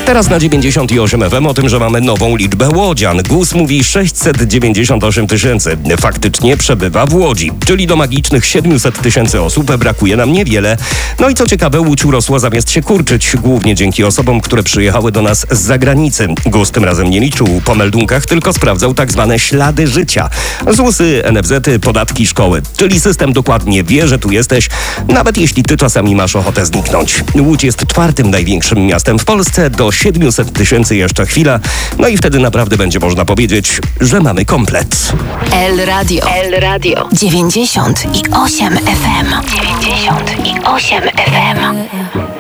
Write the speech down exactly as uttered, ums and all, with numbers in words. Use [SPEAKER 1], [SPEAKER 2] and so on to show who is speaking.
[SPEAKER 1] Teraz na dziewięćdziesiąt osiem F M o tym, że mamy nową liczbę łodzian. G U S mówi sześćset dziewięćdziesiąt osiem tysięcy. Faktycznie przebywa w Łodzi, czyli do magicznych siedemset tysięcy osób brakuje nam niewiele. No i co ciekawe, Łódź urosła zamiast się kurczyć, głównie dzięki osobom, które przyjechały do nas z zagranicy. G U S tym razem nie liczył po meldunkach, tylko sprawdzał tak zwane ślady życia. ZUSy, N F Z-y, podatki, szkoły. Czyli system dokładnie wie, że tu jesteś, nawet jeśli ty czasami masz ochotę zniknąć. Łódź jest czwartym największym miastem w Polsce, do siedemset tysięcy jeszcze chwila, no i wtedy naprawdę będzie można powiedzieć, że mamy komplet.
[SPEAKER 2] El Radio. El Radio. dziewięćdziesiąt i osiem F M. dziewięćdziesiąt i osiem F M.